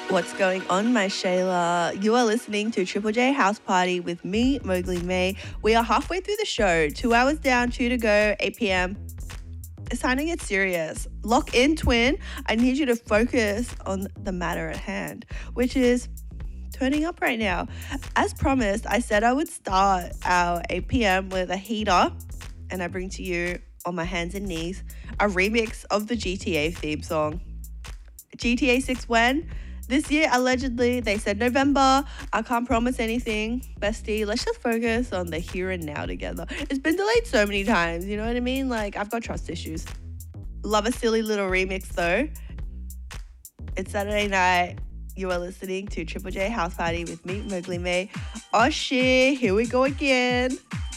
What's going on, my Shayla? You are listening to Triple J House Party with me, Mowgli May. We are halfway through the show, 2 hours down, 2 to go, 8 p.m. It's time to get serious. Lock in, twin. I need you to focus on the matter at hand, which is turning up right now. As promised, I said I would start our 8 p.m. with a heater, and I bring to you on my hands and knees a remix of the GTA theme song. GTA 6 when? This year, allegedly, they said November. I can't promise anything. Bestie, let's just focus on the here and now together. It's been delayed so many times, you know what I mean? Like, I've got trust issues. Love a silly little remix, though. It's Saturday night. You are listening to Triple J House Party with me, Mowgli May. Oh shit, here we go again.